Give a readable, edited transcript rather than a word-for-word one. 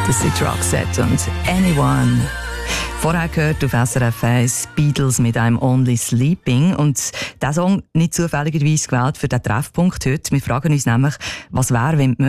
Das sind Roxette und Anyone. Vorher gehört auf SRF 1 Beatles mit einem Only Sleeping. Und dieser Song nicht zufälligerweise gewählt für den Treffpunkt heute. Wir fragen uns nämlich, was wäre, wenn die